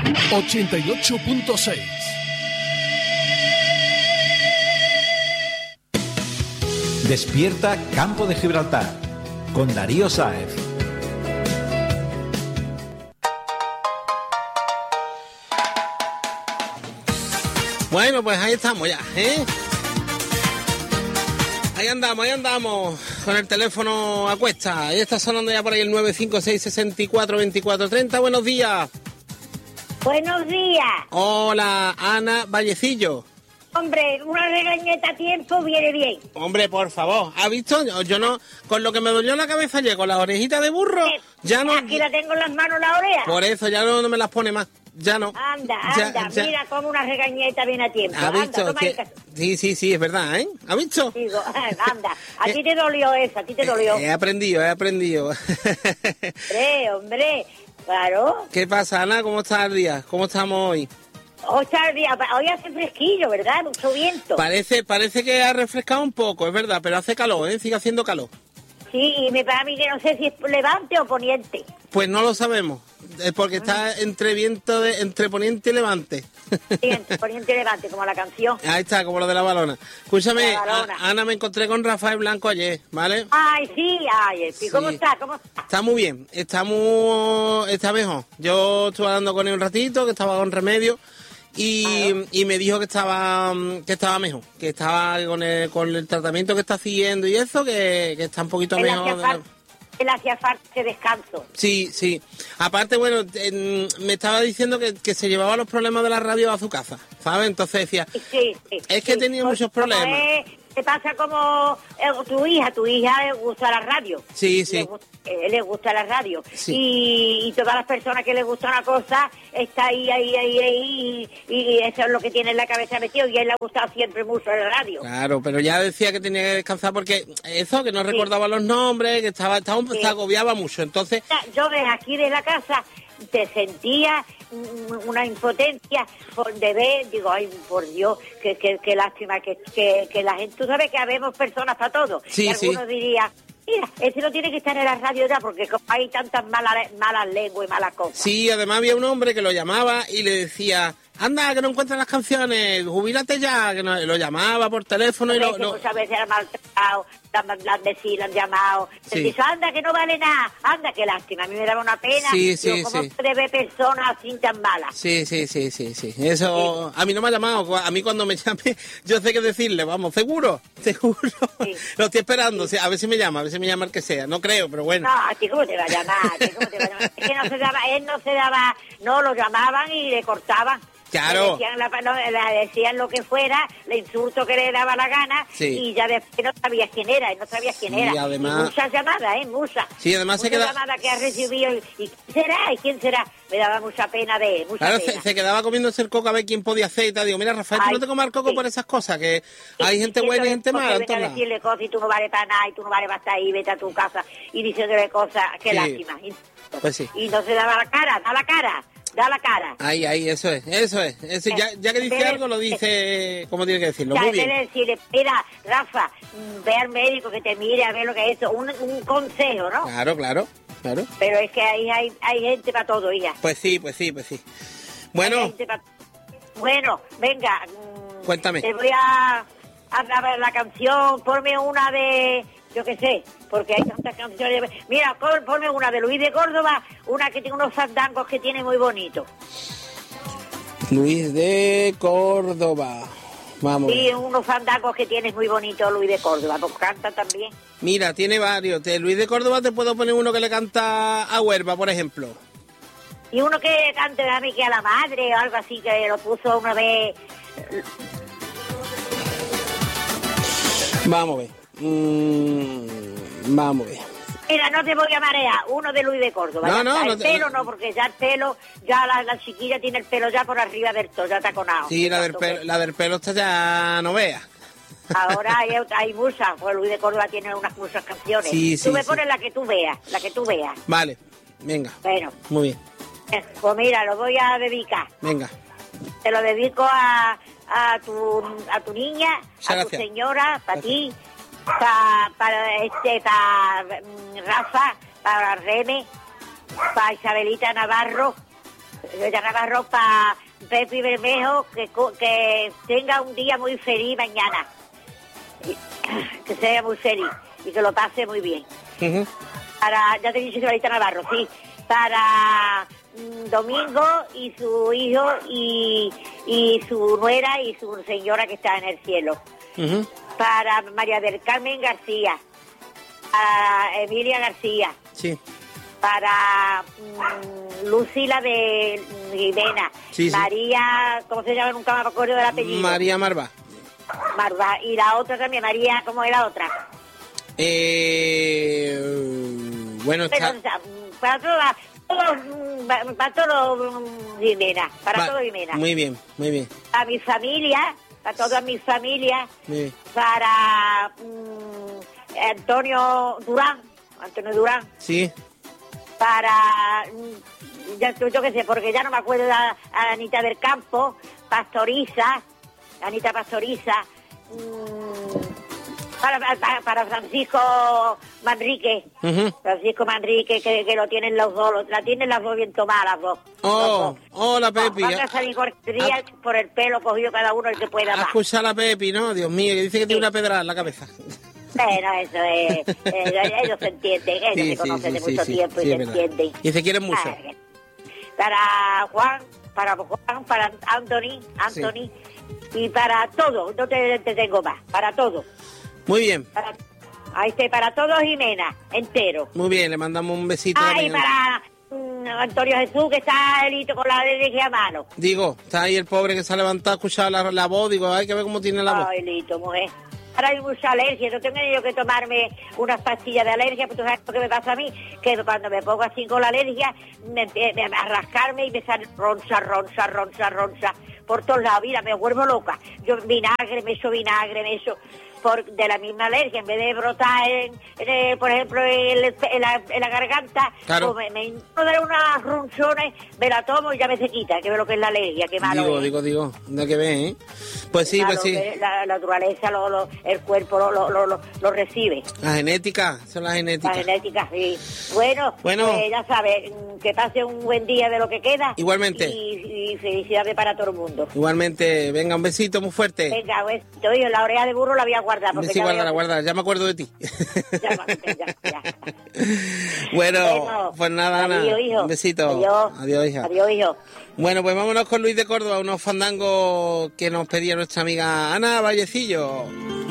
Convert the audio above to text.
88.6. Despierta Campo de Gibraltar con Darío Sáez. Bueno, pues ahí estamos ya, ¿eh? Ahí andamos, con el teléfono a cuesta. Ahí está sonando ya por ahí el 956-64-2430. Buenos días. Buenos días. Hola, Ana Vallecillo. Hombre, una regañeta a tiempo viene bien. Hombre, por favor, ¿ha visto? Yo no, con lo que me dolió la cabeza ayer, con las orejitas de burro, ya no... Aquí la tengo en las manos la oreja. Por eso, ya no me las pone más, ya no. Anda, Ya. mira como una regañeta viene a tiempo. ¿Ha visto? Anda, toma Sí, es verdad, ¿eh? ¿Ha visto? Digo, anda, a ti te dolió esa, a ti te dolió. He aprendido. Hombre, claro. ¿Qué pasa, Ana? ¿Cómo está el día? ¿Cómo estamos hoy? Hoy hace fresquillo, ¿verdad? Mucho viento. Parece que ha refrescado un poco, es verdad, pero hace calor, ¿eh? Sigue haciendo calor. Sí, y me para mí que no sé si es levante o poniente. Pues no lo sabemos, es porque está entre poniente y levante. Sí, entre poniente y levante, como la canción. Ahí está, como lo de la balona. Escúchame, La balona. Ana, me encontré con Rafael Blanco ayer, ¿vale? Ay, sí, Sí. ¿cómo está? Está muy bien, está mejor. Yo estuve hablando con él un ratito, que estaba con remedio. Y me dijo que estaba mejor, que estaba con el tratamiento que está haciendo y eso, que está un poquito mejor. Él hacía falta de descanso. Sí. Aparte, bueno, me estaba diciendo que se llevaba los problemas de la radio a su casa, ¿sabes? Entonces decía, es que tenía muchos problemas. Te pasa como tu hija le gusta la radio. Sí. Le gusta la radio. Sí. Y todas las personas que les gusta una cosa, está ahí, y eso es lo que tiene en la cabeza metido, y a él le ha gustado siempre mucho la radio. Claro, pero ya decía que tenía que descansar porque eso, que no recordaba los nombres, que se agobiaba mucho, entonces... Yo desde aquí de la casa te sentía una impotencia de ver, digo, ay, por Dios, qué lástima que la gente, tú sabes que habemos personas para todo, y algunos dirían, mira, ese no tiene que estar en la radio ya, porque hay tantas malas lenguas y malas cosas. Sí, además había un hombre que lo llamaba y le decía, anda, que no encuentras las canciones, jubílate ya, que no, lo llamaba por teléfono y Muchas veces era maltratado, las vecinas han llamado, te dice, anda, que no vale nada, anda, qué lástima, a mí me daba una pena, ¿cómo puede ver personas así tan malas? Sí, eso, a mí no me ha llamado, a mí cuando me llame, yo sé qué decirle, vamos, seguro, lo estoy esperando, a ver si me llama el que sea, no creo, pero bueno. No, a ti cómo te va a llamar, es que él no se daba, no, lo llamaban y le cortaban. Claro. Le decían lo que fuera, le insulto que le daba la gana, y ya después no sabías quién era, Y además... muchas llamadas, muchas. Sí, además muchas llamadas que ha recibido, y ¿quién será? Me daba mucha pena de él, pena. Se quedaba comiéndose el coco a ver quién podía hacer y tal. Digo, mira, Rafael, tú no te comas el coco por esas cosas, que hay gente buena y gente mala. Venga a decirle cosas y tú no vales para nada, y tú no vales para estar ahí, vete a tu casa, y diciéndole cosas, qué lástima. Pues sí. Y no se daba la cara, da la cara. Ahí, eso es. Ya que dice algo, lo dice como tiene que decirlo. Muy bien. Decirle, mira, Rafa, ve al médico que te mire a ver lo que es eso. Un consejo, ¿no? Claro. Pero es que hay gente para todo, hija. Pues sí. Bueno. Bueno, venga. Cuéntame. Te voy a ver la canción. Ponme una de... Yo qué sé, porque hay tantas canciones. Mira, ponme una de Luis de Córdoba, una que tiene unos fandangos que tiene muy bonito. Luis de Córdoba. Vamos. Sí, unos fandangos que tienes muy bonito, Luis de Córdoba, pues canta también. Mira, tiene varios. De Luis de Córdoba te puedo poner uno que le canta a Huerva, por ejemplo. Y uno que cante a mí que a la madre o algo así, que lo puso una vez. Vamos a ver. Mira, no te voy a marear, uno de Luis de Córdoba. El pelo no, porque ya el pelo, ya la chiquilla tiene el pelo ya por arriba del todo, ya taconado. Sí, la del pelo está ya no vea. Ahora hay muchas, pues Luis de Córdoba tiene muchas canciones. Tú me pones la que tú veas. Vale, venga. Bueno. Muy bien. Pues mira, lo voy a dedicar. Venga. Te lo dedico a tu niña, a tu señora, para ti, para Rafa, para Reme, para Isabelita Navarro, Rosita Navarro para Pepe Bermejo, que tenga un día muy feliz mañana. Que sea muy feliz y que lo pase muy bien. Ujú. Ya te he dicho Rosita Navarro, sí. Para Domingo y su hijo y su nuera y su señora que está en el cielo. Ujú. Para María del Carmen García. Para Emilia García. Sí. Para Lucila de Jimena. Sí, sí. María, ¿cómo se llama? Nunca me acuerdo del apellido. María Marva. Marva. Y la otra también, María, ¿cómo es la otra? Bueno, está... Pero, o sea, para todos Jimena. Para todos Jimena. Muy bien, muy bien. A mi familia, para todas mis familias. Muy bien. Para Antonio Durán. Sí. Para, yo qué sé, porque ya no me acuerdo de Anita del Campo, Anita Pastoriza, para Francisco Manrique, Ujú. que lo tienen los dos, la tienen las dos bien tomadas, las dos. Oh, hola Pepi. Van a salir por el pelo cogido cada uno el que pueda ¿Has más. escuchado a la Pepi, no? Dios mío, que dice que tiene una pedrada en la cabeza. Bueno, eso es, ellos se entienden, ellos se conocen de mucho tiempo y sí, se es verdad. entienden. Y se quieren mucho. Para Juan, para Anthony, y para todo, no te tengo más, para todo. Muy bien, Para todos Jimena, entero. muy bien, le mandamos un besito. Y también. para Antonio Jesús, que está elito con la alergia a mano. Digo, está ahí el pobre que se ha levantado a escuchar la voz, digo, hay que ver cómo tiene la voz. Ay, listo, mujer. Ahora hay mucha alergia, no tengo yo que tomarme unas pastillas de alergia, porque tú sabes lo que me pasa a mí, que cuando me pongo así con la alergia, me a rascarme y me sale roncha, por todos lados, mira, me vuelvo loca. Yo me echo de la misma alergia, en vez de brotar por ejemplo, en la garganta, Claro. pues me da unas ronchones, me la tomo y ya me se quita, que ve lo que es la alergia, qué malo es. Digo, no hay que ver, ¿eh? Pues sí, Claro, pues sí. que la naturaleza, el cuerpo lo recibe. La genética, son las La genéticas. genética, sí. Bueno, pues ya sabes, que pase un buen día de lo que queda. Igualmente. Y felicidades para todo el mundo. Igualmente, venga, un besito muy fuerte. Venga, pues, oye, la oreja de burro la voy a guardar. Porque Sí, guarda, ya me acuerdo de ti. Ya. Bueno, pues nada, Ana, adiós, hijo. un besito. Adiós, hija. Adiós, hijo. Bueno, pues vámonos con Luis de Córdoba, unos fandangos que nos pedía nuestra amiga Ana Vallecillo.